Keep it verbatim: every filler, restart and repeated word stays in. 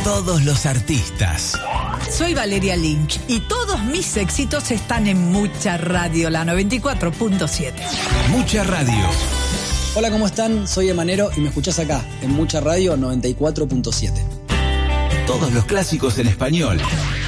todos los artistas. Soy Valeria Lynch y todos mis éxitos están en Mucha Radio, la noventa y cuatro punto siete. Mucha Radio. Hola, ¿cómo están? Soy Emanero y me escuchás acá, en Mucha Radio noventa y cuatro punto siete. Todos los clásicos en español.